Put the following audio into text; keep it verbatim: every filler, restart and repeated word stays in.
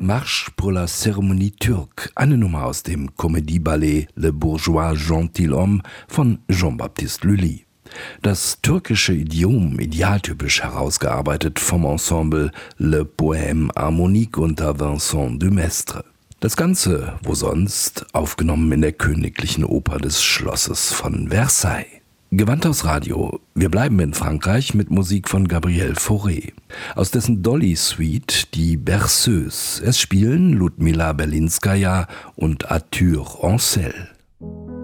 Marche pour la Cérémonie turque, eine Nummer aus dem Comédie-Ballet Le Bourgeois Gentilhomme von Jean-Baptiste Lully. Das türkische Idiom idealtypisch herausgearbeitet vom Ensemble Le Poème Harmonique unter Vincent Dumestre. Das Ganze, wo sonst, aufgenommen in der Königlichen Oper des Schlosses von Versailles. Gewandhaus Radio. Wir bleiben in Frankreich mit Musik von Gabriel Fauré. Aus dessen Dolly-Suite die Berceuse. Es spielen Ludmila Berlinskaja und Arthur Ancel.